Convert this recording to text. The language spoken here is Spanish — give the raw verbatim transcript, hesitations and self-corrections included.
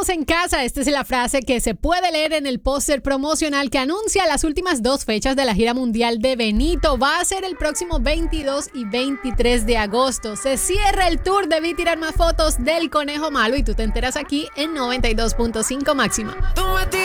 estamos en casa. Esta es la frase que se puede leer en el póster promocional que anuncia las últimas dos fechas de la gira mundial de Benito. Va a ser el próximo veintidós y veintitrés de agosto. Se cierra el tour de Vi Tirar Más Fotos del Conejo Malo y tú te enteras aquí en noventa y dos punto cinco Máxima.